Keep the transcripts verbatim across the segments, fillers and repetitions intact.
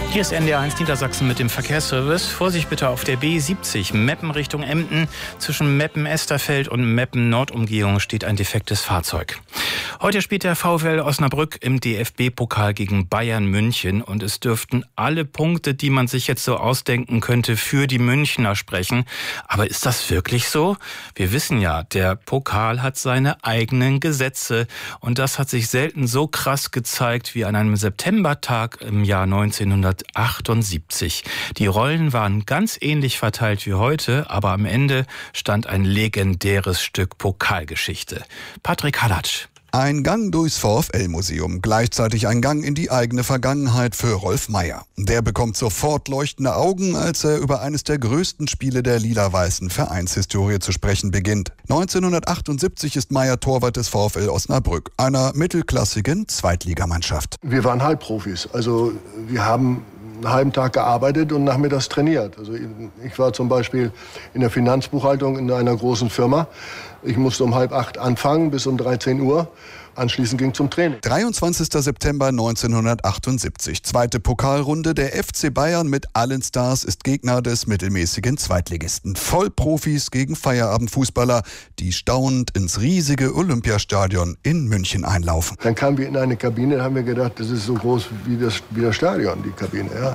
Hier ist N D R eins Niedersachsen mit dem Verkehrsservice. Vorsicht bitte auf der B siebzig, Meppen Richtung Emden. Zwischen Meppen-Esterfeld und Meppen-Nordumgehung steht ein defektes Fahrzeug. Heute spielt der VfL Osnabrück im D F B-Pokal gegen Bayern München. Und es dürften alle Punkte, die man sich jetzt so ausdenken könnte, für die Münchner sprechen. Aber ist das wirklich so? Wir wissen ja, der Pokal hat seine eigenen Gesetze. Und das hat sich selten so krass gezeigt wie an einem Septembertag im Jahr neunzehnhundertachtundsiebzig. Die Rollen waren ganz ähnlich verteilt wie heute, aber am Ende stand ein legendäres Stück Pokalgeschichte. Patrick Halatsch. Ein Gang durchs VfL-Museum, gleichzeitig ein Gang in die eigene Vergangenheit für Rolf Meier. Der bekommt sofort leuchtende Augen, als er über eines der größten Spiele der lila-weißen Vereinshistorie zu sprechen beginnt. neunzehnhundertachtundsiebzig ist Meier Torwart des VfL Osnabrück, einer mittelklassigen Zweitligamannschaft. Wir waren Halbprofis, also wir haben einen halben Tag gearbeitet und nachmittags trainiert. Also ich war zum Beispiel in der Finanzbuchhaltung in einer großen Firma. Ich musste um halb acht anfangen bis um dreizehn Uhr. Anschließend ging zum Training. dreiundzwanzigster September neunzehnhundertachtundsiebzig. Zweite Pokalrunde. Der F C Bayern mit allen Stars ist Gegner des mittelmäßigen Zweitligisten. Vollprofis gegen Feierabendfußballer, die staunend ins riesige Olympiastadion in München einlaufen. Dann kamen wir in eine Kabine, da haben wir gedacht, das ist so groß wie das, wie das Stadion, die Kabine. Ja.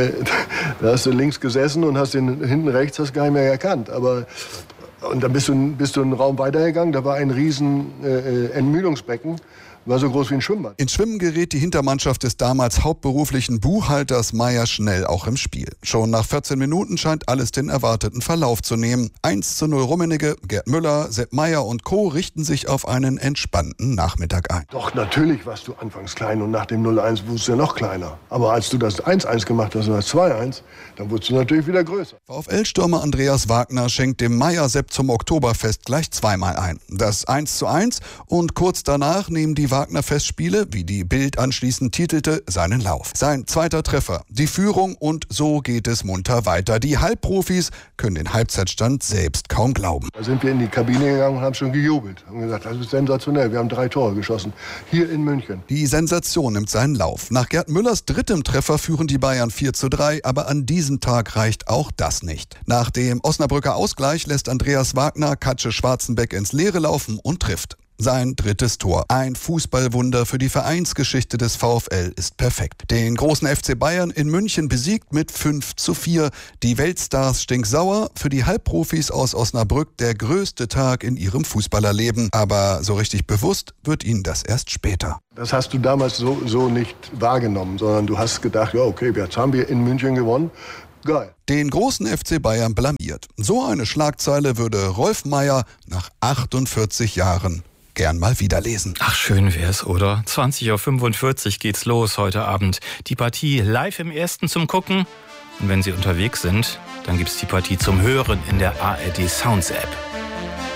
Da hast du links gesessen und hast den hinten rechts hast gar nicht mehr erkannt. Aber Und dann bist du, bist du einen Raum weitergegangen, da war ein riesen äh, Entmüdungsbecken, war so groß wie ein Schwimmbad. Ins Schwimmen gerät die Hintermannschaft des damals hauptberuflichen Buchhalters Meier schnell auch im Spiel. Schon nach vierzehn Minuten scheint alles den erwarteten Verlauf zu nehmen. eins zu null Rummenigge, Gerd Müller, Sepp Meier und Co. richten sich auf einen entspannten Nachmittag ein. Doch, natürlich warst du anfangs klein und nach dem null eins wurdest du ja noch kleiner. Aber als du das eins eins gemacht hast und das zwei eins, dann wurdest du natürlich wieder größer. VfL-Stürmer Andreas Wagner schenkt dem Meier-Sepp zum Oktoberfest gleich zweimal ein. Das eins zu eins und kurz danach nehmen die Wagner-Festspiele, wie die Bild anschließend titelte, seinen Lauf. Sein zweiter Treffer, die Führung und so geht es munter weiter. Die Halbprofis können den Halbzeitstand selbst kaum glauben. Da sind wir in die Kabine gegangen und haben schon gejubelt. Haben gesagt, das ist sensationell, wir haben drei Tore geschossen, hier in München. Die Sensation nimmt seinen Lauf. Nach Gerd Müllers drittem Treffer führen die Bayern vier zu drei, aber an diesem Tag reicht auch das nicht. Nach dem Osnabrücker Ausgleich lässt Andreas Wagner Katsche Schwarzenbeck ins Leere laufen und trifft. Sein drittes Tor. Ein Fußballwunder für die Vereinsgeschichte des VfL ist perfekt. Den großen F C Bayern in München besiegt mit fünf zu vier. Die Weltstars stinksauer, für die Halbprofis aus Osnabrück der größte Tag in ihrem Fußballerleben. Aber so richtig bewusst wird ihnen das erst später. Das hast du damals so, so nicht wahrgenommen, sondern du hast gedacht, ja okay, jetzt haben wir in München gewonnen. Geil. Den großen F C Bayern blamiert. So eine Schlagzeile würde Rolf Meier nach achtundvierzig Jahren gern mal wieder lesen. Ach, schön wär's, oder? zwanzig Uhr fünfundvierzig geht's los heute Abend. Die Partie live im Ersten zum Gucken. Und wenn Sie unterwegs sind, dann gibt's die Partie zum Hören in der A R D Sounds App.